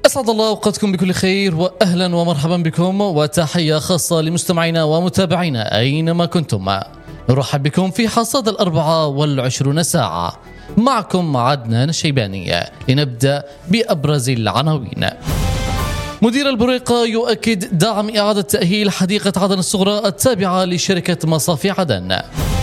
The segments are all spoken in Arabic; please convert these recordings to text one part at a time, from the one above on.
أسعد الله أوقاتكم بكل خير، وأهلا ومرحبا بكم، وتحية خاصة لمستمعينا ومتابعينا أينما كنتم. نرحب بكم في حصاد 24 ساعة، معكم عدنان الشيباني. لنبدأ بأبرز العناوين. مدير البريقة يؤكد دعم إعادة تأهيل حديقة عدن الصغرى التابعة لشركة مصافي عدن.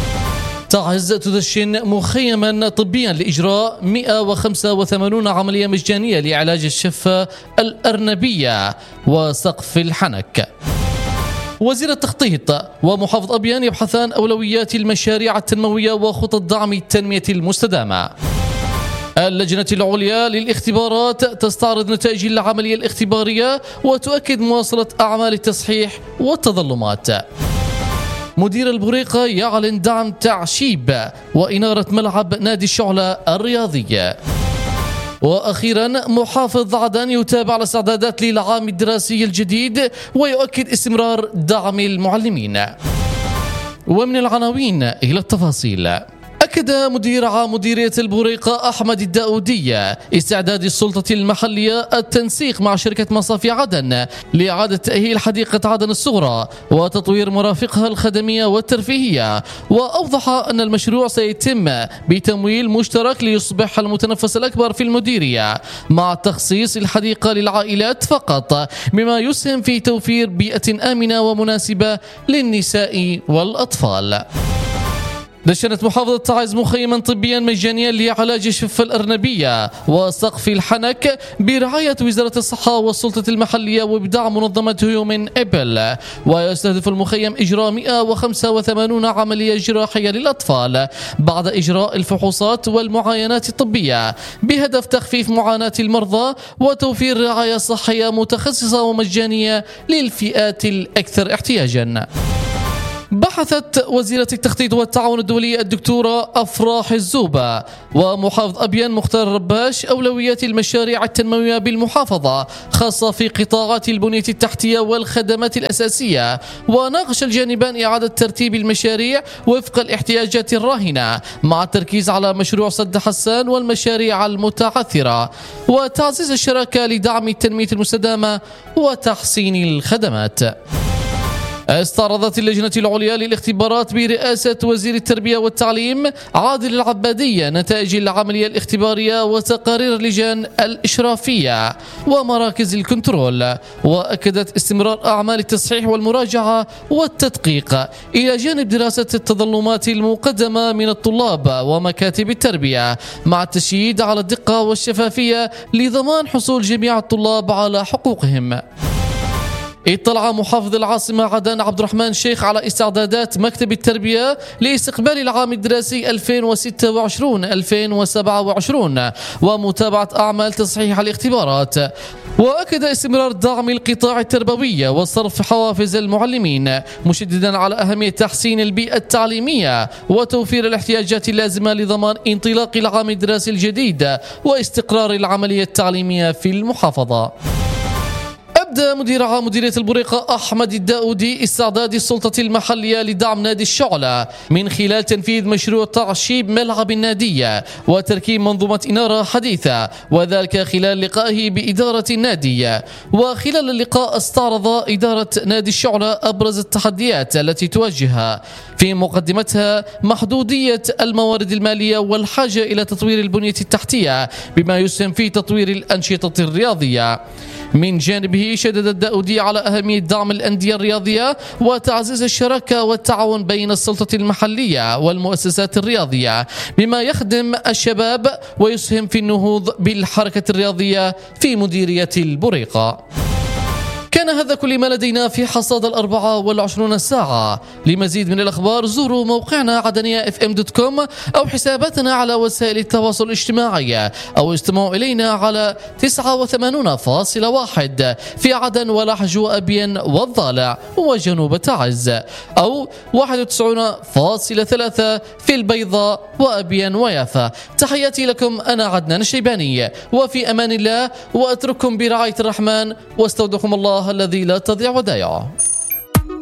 تعز تدشن مخيما طبيا لإجراء 185 عملية مجانية لعلاج الشفة الأرنبية وسقف الحنك. وزير التخطيط ومحافظ أبيان يبحثان أولويات المشاريع التنموية وخطط دعم التنمية المستدامة. اللجنة العليا للاختبارات تستعرض نتائج العملية الاختبارية وتؤكد مواصلة أعمال التصحيح والتظلمات. مدير البريقة يعلن دعم تعشيب وإنارة ملعب نادي الشعلة الرياضي. وأخيرا محافظ عدن يتابع الاستعدادات للعام الدراسي الجديد ويؤكد استمرار دعم المعلمين. ومن العناوين إلى التفاصيل. أكد مدير عام مديرية البريقة أحمد الداودي استعداد السلطة المحلية التنسيق مع شركة مصافي عدن لإعادة تأهيل حديقة عدن الصغرى وتطوير مرافقها الخدمية والترفيهية، وأوضح أن المشروع سيتم بتمويل مشترك ليصبح المتنفس الأكبر في المديرية، مع تخصيص الحديقة للعائلات فقط، بما يسهم في توفير بيئة آمنة ومناسبة للنساء والأطفال. دشنت محافظة تعز مخيما طبيا مجانيا لعلاج الشفة الأرنبية وسقف الحنك برعاية وزارة الصحة والسلطة المحلية وبدعم منظمة هيومن إبل، ويستهدف المخيم إجراء 185 عملية جراحية للأطفال بعد إجراء الفحوصات والمعاينات الطبية بهدف تخفيف معاناة المرضى وتوفير رعاية صحية متخصصة ومجانية للفئات الأكثر احتياجا. بحثت وزيرة التخطيط والتعاون الدولي الدكتورة أفراح الزوبة ومحافظ أبيان مختار رباش أولويات المشاريع التنموية بالمحافظة، خاصة في قطاعات البنية التحتية والخدمات الأساسية، وناقش الجانبان إعادة ترتيب المشاريع وفق الاحتياجات الراهنة، مع التركيز على مشروع سد حسان والمشاريع المتعثرة، وتعزيز الشراكة لدعم التنمية المستدامة وتحسين الخدمات. استعرضت اللجنة العليا للاختبارات برئاسة وزير التربية والتعليم عادل العبادية نتائج العملية الاختبارية وتقارير اللجان الإشرافية ومراكز الكنترول، وأكدت استمرار أعمال التصحيح والمراجعة والتدقيق إلى جانب دراسة التظلمات المقدمة من الطلاب ومكاتب التربية، مع التشديد على الدقة والشفافية لضمان حصول جميع الطلاب على حقوقهم. اطلع محافظ العاصمة عدن عبد الرحمن شيخ على استعدادات مكتب التربية لاستقبال العام الدراسي 2026-2027 ومتابعة أعمال تصحيح الاختبارات، وأكد استمرار دعم القطاع التربوي وصرف حوافز المعلمين، مشددا على أهمية تحسين البيئة التعليمية وتوفير الاحتياجات اللازمة لضمان انطلاق العام الدراسي الجديد واستقرار العملية التعليمية في المحافظة. أبدى مدير عام مديرية البريقة أحمد الداودي استعداد السلطة المحلية لدعم نادي الشعلة من خلال تنفيذ مشروع تعشيب ملعب النادي وتركيب منظومة إنارة حديثة، وذلك خلال لقائه بإدارة النادي. وخلال اللقاء استعرض إدارة نادي الشعلة أبرز التحديات التي تواجهها، في مقدمتها محدودية الموارد المالية والحاجة إلى تطوير البنية التحتية بما يسهم في تطوير الأنشطة الرياضية. من جانبه شدد الداودي على أهمية دعم الأندية الرياضية وتعزيز الشراكة والتعاون بين السلطة المحلية والمؤسسات الرياضية بما يخدم الشباب ويسهم في النهوض بالحركة الرياضية في مديرية البريقة. كان هذا كل ما لدينا في حصاد 24 ساعة. لمزيد من الأخبار زوروا موقعنا عدنيafm.com أو حساباتنا على وسائل التواصل الاجتماعي، أو استمعوا إلينا على 89.1 في عدن ولحج وأبين والضالع وجنوب تعز، أو 91.3 في البيضاء وأبين ويافا. تحياتي لكم، أنا عدنان الشيباني، وفي أمان الله، وأترككم برعاية الرحمن، واستودعكم الله الذي لا تضيع ودائعه.